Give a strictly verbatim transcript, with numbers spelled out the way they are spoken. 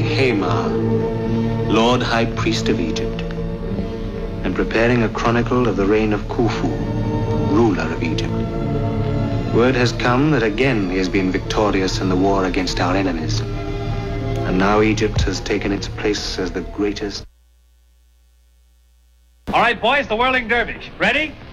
Haymar, Lord High Priest of Egypt, and preparing a chronicle of the reign of Khufu, ruler of Egypt. Word has come that again he has been victorious in the war against our enemies. And now Egypt has taken its place as the greatest. All right, boys, the whirling dervish. Ready?